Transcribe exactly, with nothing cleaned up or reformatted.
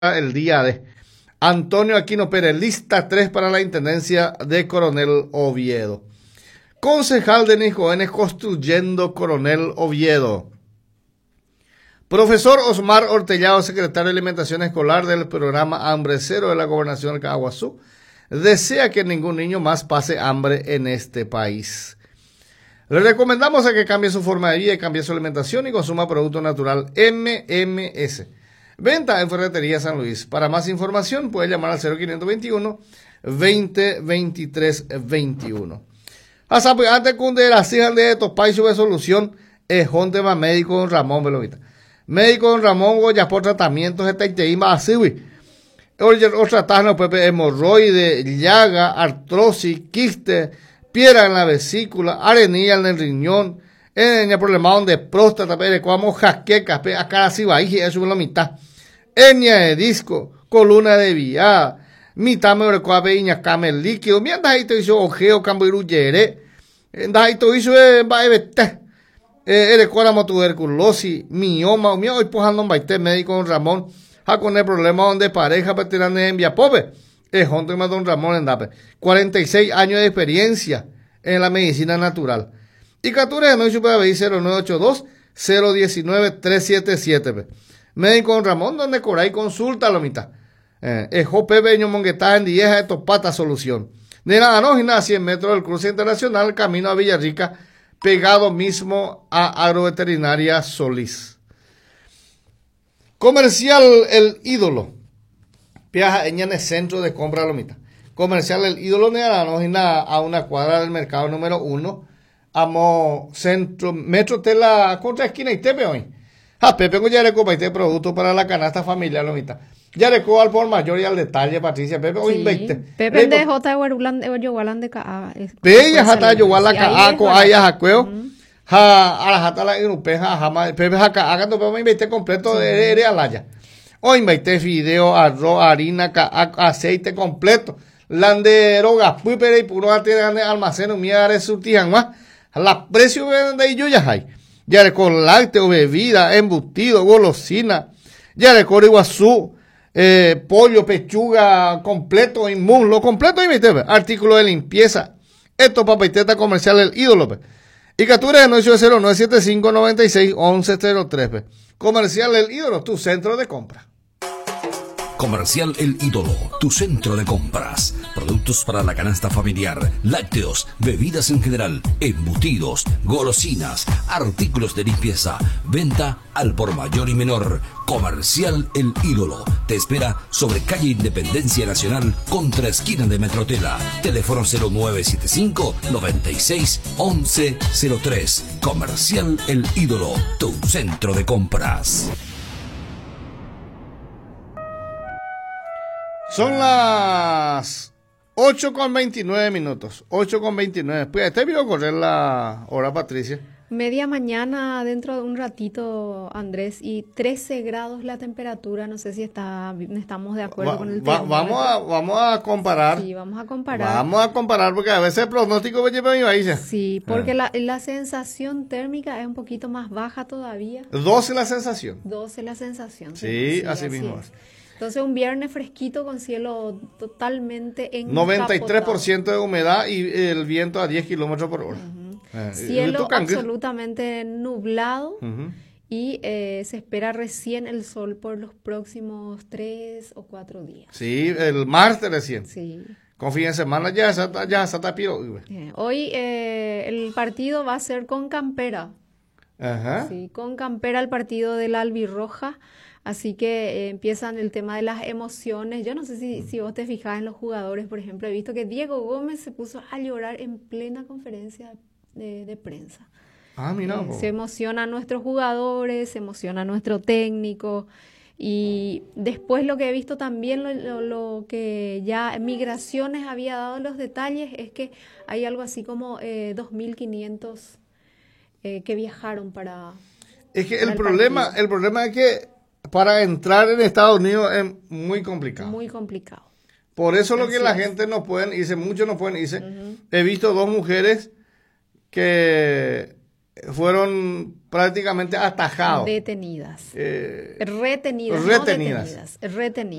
el día de Antonio Aquino Pérez, lista tres para la intendencia de Coronel Oviedo. Concejal Denis Jóvenes construyendo Coronel Oviedo. Profesor Osmar Ortellado, secretario de Alimentación Escolar del programa Hambre Cero de la Gobernación del Caguazú, desea que ningún niño más pase hambre en este país. Le recomendamos a que cambie su forma de vida y cambie su alimentación y consuma producto natural M M S. Venta en Ferretería San Luis. Para más información puede llamar al cero quinientos veintiuno, veinte, veintitrés, veintiuno. Hasta pues antes de las hijas de Topay sube solución es un tema médico don Ramón Velovita. Médico don Ramón ya por tratamientos de taiteíma así, güey. O tratarnos pues hemorroide, llaga, artrosis, quiste, piedra en la vesícula, arenilla en el riñón, en el problema de próstata, pero como jaquecas, acá así va, y eso es la mitad. Hernia de disco, columna de vía, mitad me recuerda veña camel líquido, mira ahí te hizo ojeo, cambiru yere, ahí te hizo va ebete, eh recuerda tuberculosis, mioma, mira hoy pujando un baite médico don Ramón, ja con el problema donde pareja para tirar en vía pobre, es junto más don Ramón en Dape, cuarenta y seis años de experiencia en la medicina natural. Y captura de noche para ver cero nueve ocho dos, cero uno nueve, tres siete siete. Médico don Ramón, donde cora y consulta la mitad. Eh, es Jope Beño Monguetá en Dieja de Topata Solución. De la Anógina a cien metros del cruce internacional, camino a Villarrica, pegado mismo a Agroveterinaria Solís. Comercial El Ídolo. Viaja en el centro de compra la mitad. Comercial El Ídolo de la Anógina a una cuadra del mercado número uno. Amo centro, metro tela contra esquina y tepe hoy. Ah, Pepe con ya recopa este producto para la canasta familiar, lo mitad. Ya recopa al por mayor y al detalle, Patricia. Pepe hoy veinte. Pepe de J. Yogualan de K. Pepe ya jata Yogualan K. Ko aya jacueo. Ja, a la jata la europeja, jamás. Pepe jaca, hagan todo Pepe veinte completo de de alaya. Hoy veinte fideo, arroz, harina, aceite completo. Landero, gas, pupere y puro almacén, mía de surtijan más. La precios de ellos ya hay. Ya le con lácteo, bebida, embutido, golosina. Ya le con iguazú, eh, pollo, pechuga, completo, inmundo, completo y artículo de limpieza. Esto papaiteta comercial El Ídolo. Y captura de noche cero nueve siete cinco, noventa y seis, once cero tres. Comercial El Ídolo, tu centro de compra. Comercial El Ídolo, tu centro de compras. Productos para la canasta familiar, lácteos, bebidas en general, embutidos, golosinas, artículos de limpieza, venta al por mayor y menor. Comercial El Ídolo. Te espera sobre calle Independencia Nacional contra esquina de Metrotela. Teléfono cero nueve siete cinco, noventa y seis, once cero tres. Comercial El Ídolo, tu centro de compras. Son las ocho con veintinueve minutos. ocho con veintinueve. Pues te vio correr la hora, Patricia. Media mañana, dentro de un ratito, Andrés, y trece grados la temperatura. No sé si está, estamos de acuerdo va, con el va, tema. Vamos a, vamos a comparar. Sí, vamos a comparar. Vamos a comparar porque a veces el pronóstico me lleva a mi país. Sí, porque ah. la, la sensación térmica es un poquito más baja todavía. doce la sensación. doce la sensación. Sí, sí así, así mismo es. Entonces un viernes fresquito con cielo totalmente encapotado. noventa y tres por ciento de humedad y el viento a diez kilómetros por hora. Uh-huh. eh, cielo absolutamente nublado uh-huh. y eh, se espera recién el sol por los próximos tres o cuatro días. Sí, el martes recién. Sí. Con fin de semana ya está ya está tapio. Eh, hoy eh, el partido va a ser con campera. Ajá. Sí, con campera el partido del Albirroja. Así que eh, empiezan el tema de las emociones. Yo no sé si, si vos te fijás en los jugadores, por ejemplo, he visto que Diego Gómez se puso a llorar en plena conferencia de, de prensa. Ah, mira. Eh, se emocionan nuestros jugadores, se emociona nuestro técnico. Y después lo que he visto también, lo, lo, lo que ya Migraciones había dado los detalles, es que hay algo así como eh, dos mil quinientos eh, que viajaron para... Es que el, el problema, el problema es que para entrar en Estados Unidos es muy complicado. Muy complicado. Por eso lo Así que la es. gente no pueden irse, muchos no pueden irse. Uh-huh. He visto dos mujeres que fueron prácticamente atajado. Detenidas. Eh, retenidas. retenidas. No detenidas. Retenidas.